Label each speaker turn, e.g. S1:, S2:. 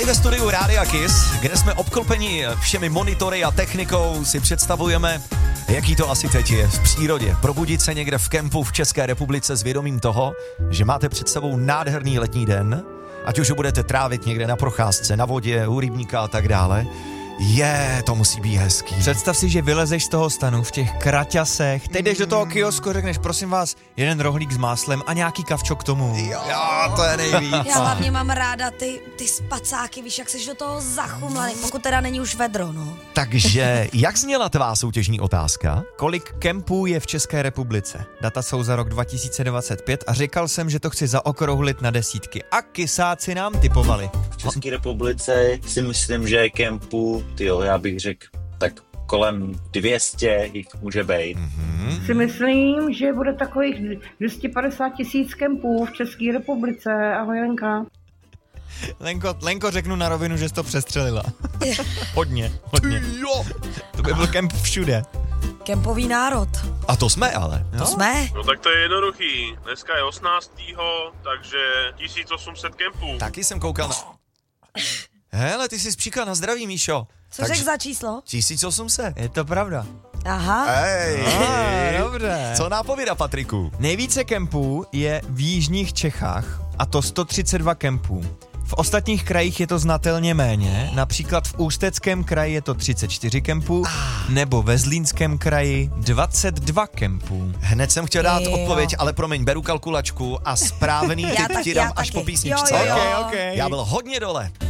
S1: Tady ve studiu Rádia Kiss, kde jsme obklopeni všemi monitory a technikou, si představujeme, jaký to asi teď je v přírodě. Probudit se někde v kempu v České republice s vědomím toho, že máte před sebou nádherný letní den, ať už ho budete trávit někde na procházce, na vodě, u rybníka a tak dále. To musí být hezký.
S2: Představ si, že vylezeš z toho stanu v těch kraťasech, teď jdeš do toho kiosku, řekneš, prosím vás, jeden rohlík s máslem a nějaký kavčo k tomu.
S1: Jo, to je nejvíc.
S3: Já hlavně mám ráda ty spacáky, víš, jak seš do toho zachumlaný, pokud teda není už vedro, no.
S1: Takže, jak zněla tvá soutěžní otázka?
S2: Kolik kempů je v České republice? Data jsou za rok 2025 a říkal jsem, že to chci zaokrouhlit na desítky. A kysáci nám tipovali.
S4: V České republice si myslím, že kempů, já bych řekl, tak kolem 200 jich může být.
S5: Si myslím, že bude takových 250 000 kempů v České republice. Ahoj, Lenka.
S2: Lenko, řeknu na rovinu, že jsi to přestřelila. Hodně.
S1: Jo.
S2: To by byl kemp všude.
S3: Kempový národ.
S1: A to jsme ale.
S3: To jsme.
S6: No tak to je jednoduchý. Dneska je 18. takže 1800 kempů.
S1: Taky jsem koukal na... Hele, ty jsi spříkal na zdraví, Míšo.
S3: Co řekl za číslo?
S1: 1800.
S2: Je to pravda.
S3: Aha.
S1: Hej.
S2: Dobře.
S1: Co nápověda, Patriku?
S2: Nejvíce kempů je v jižních Čechách, a to 132 kempů. V ostatních krajích je to znatelně méně, například v Ústeckém kraji je to 34 kempů, nebo ve Zlínském kraji 22 kempů.
S1: Hned jsem chtěl dát odpověď, ale promiň, beru kalkulačku a správný tip ti dám až po písničce.
S3: Jo.
S2: Okay.
S1: Já byl hodně dole.